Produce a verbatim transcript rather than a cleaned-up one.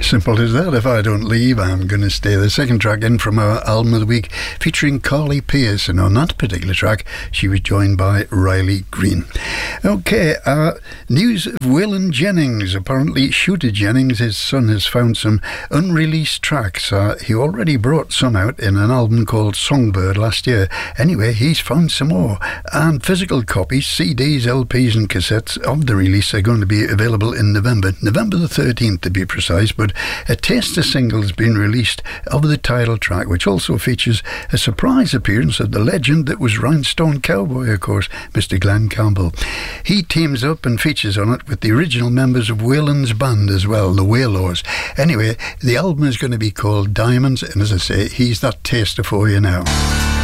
Simple as that. If I don't leave, I'm going to stay. The second track in from our album of the week, featuring Carly Pearce, and on that particular track she was joined by Riley Green. Okay, uh, news of Waylon Jennings. Apparently Shooter Jennings, his son, has found some unreleased tracks. Uh, he already brought some out in an album called Songbird last year. Anyway, he's found some more, and physical copies, C Ds, L Ps and cassettes of the release are going to be available in November, November the thirteenth to be precise. But a taster single has been released of the title track, which also features a surprise appearance of the legend that was Rhinestone Cowboy, of course, Mister Glenn Campbell. He teams up and features on it with the original members of Waylon's band as well, the Wailors. Anyway, the album is going to be called Diamonds, and as I say, he's that taster for you now.